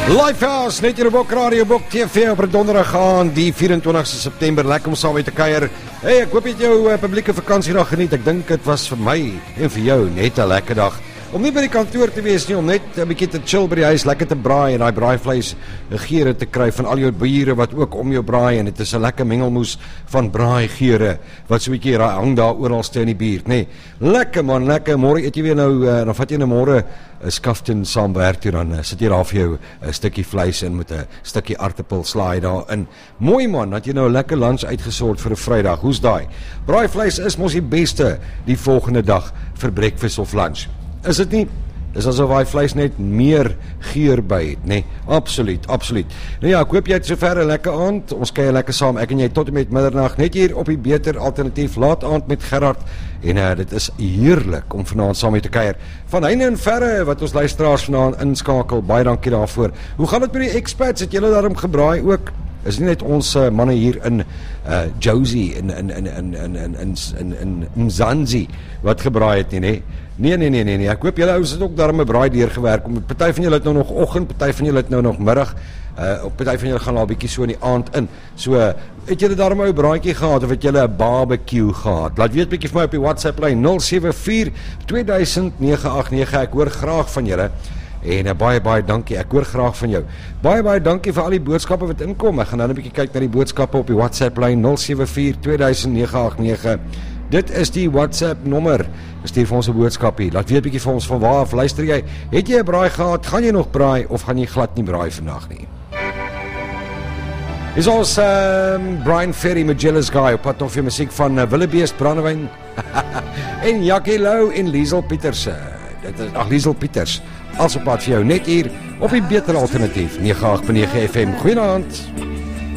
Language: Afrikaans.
Lifehouse, net hier op Bok Radio, Bok TV op donderdag aan die 24 September, lekker om saam met te kuier. Hey, ek hoop jy het jou publieke vakansiedag geniet, ek dink het was vir my en vir jou net 'n lekker dag. Om nie by die kantoor te wees nie, om net 'n bietjie te chill by die huis, lekker te braai en daai braaivleis geure te kry van al jou bure wat ook om jou braai en dit is 'n lekker mengelmoes van braaigeure wat so 'n bietjie hang daar oralste in die buurt, nê. Lekker man, lekker. Môre eet jy weer nou, dan vat jy nou môre 'n skaften saam werk toe, dan sit jy daar vir jou 'n stukkie vleis in met 'n stukkie aartappelslaai daarin. Mooi man, dat jy nou 'n lekker lunch uitgesort vir 'n Vrydag. Hoe's daai? Braaivleis is mos die beste die volgende dag vir breakfast of lunch. Is dit nie? Dis asof daai vleis net meer geur by het, nê? Absoluut, absoluut. Nou ja, ek hoop jy het sover 'n lekker aand. Ons kuier lekker saam, ek en jy tot en met middernag, net hier op die Beter Alternatief laat aand met Gerard. En dit is heerlik om vanaand saam met te kuier. Van heine en verre wat ons luisteraars vanaand inskakel, baie dankie daarvoor. Hoe gaan dit met die expats? Het julle daarom gebraai ook? Is nie net ons manne hier in Josie in Mzansi wat gebraai het nie, nê? Nee. Ek hoop julle ouens het ook daarom 'n braai deurgewerk. Party van julle het nou nog oggend, party van julle het nou nog middag. Party van julle gaan al 'n bietjie so in die aand in. So, het julle daarom 'n braaitjie gehad of het julle 'n barbecue gehad? Laat weet bietjie vir my op die WhatsApp lyn 074 2000 989. Ek hoor graag van julle. En baie dankie, ek hoor graag van jou. Baie dankie vir al die boodskappe wat inkom. Ek gaan nou 'n bietjie kyk na die boodskappe op die WhatsApp lyn 074 2000 989. Dit is die WhatsApp nommer. Stuur vir ons 'n boodskap hier. Laat weet bietjie vir ons van waar af luister jy. Het jy 'n braai gehad? Gaan jy nog braai of gaan jy glad nie braai vandag nie? Is ons Brian Ferry met Jealous Guy op pad nog vir musiek van Willebeest Brandewyn en Jackie Lou en Liesel Pieters. Dit is Liesel Pieters. Als op pad vir jou net hier op die Beter Alternatief 98.9 FM. Goeienaand.